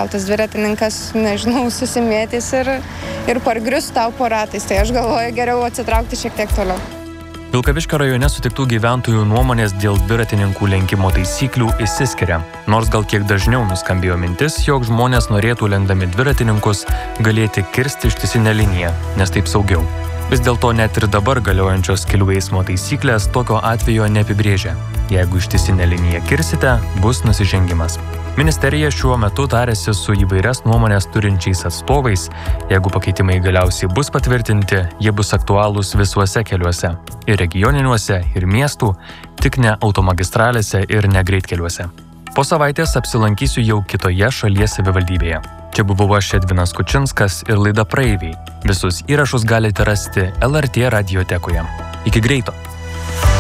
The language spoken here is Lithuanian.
gal tas dviratininkas, nežinau, susimėtys ir pargrius tau po ratais. Tai aš galvoju geriau atsitraukti šiek tiek toliau. Vilkaviškio rajone sutiktų gyventojų nuomonės dėl dviratininkų lenkimo taisyklių išsiskiria. Nors gal kiek dažniau nuskambėjo mintis, jog žmonės norėtų lenkdami dviratininkus galėti kirsti ištisinę liniją, nes taip saugiau. Vis dėlto net ir dabar galiojančios kelių eismo taisyklės tokio atvejo neapibrėžia. Jeigu ištisinę liniją kirsite, bus nusižengimas. Ministerija šiuo metu tarėsi su įvairias nuomonės turinčiais atstovais. Jeigu pakeitimai galiausiai bus patvirtinti, jie bus aktualūs visuose keliuose. Ir regioniniuose, ir miestų, tik ne automagistralėse ir ne greitkeliuose. Po savaitės apsilankysiu jau kitoje šalies savivaldybėje. Čia buvau aš Edvinas Kučinskas ir laida Praeiviai. Visus įrašus galite rasti LRT radiotekoje. Iki greito!